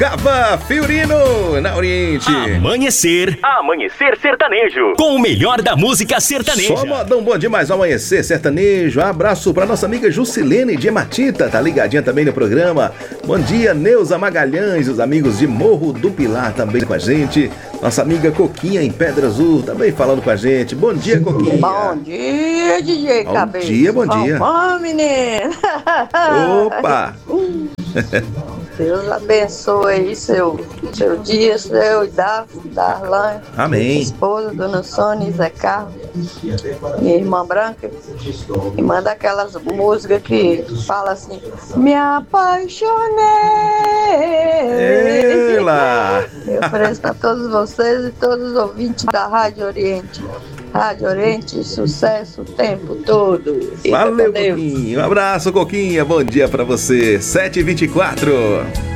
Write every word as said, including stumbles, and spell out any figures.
Cava Fiorino, na Oriente. Amanhecer. Amanhecer Sertanejo. Com o melhor da música sertaneja. Só modão bom demais, Amanhecer Sertanejo. Abraço pra nossa amiga Juscelene de Matita, tá ligadinha também no programa. Bom dia, Neuza Magalhães, os amigos de Morro do Pilar também com a gente. Nossa amiga Coquinha em Pedra Azul também falando com a gente. Bom dia, Coquinha. Bom dia, D J Bom Cabeça. dia, bom dia. Bom, menino. Opa. Deus abençoe aí seu, seu dia, seu da, Darlan. Amém. Esposa, Dona Sônia e Zé Carlos. Minha irmã Branca. E manda aquelas músicas que fala assim: me apaixonei. Ela. Eu ofereço para todos vocês e todos os ouvintes da Rádio Oriente. Rádio Oriente, sucesso o tempo todo. Fica Valeu, Coquinha. Um abraço, Coquinha. Bom dia pra você. sete e vinte e quatro.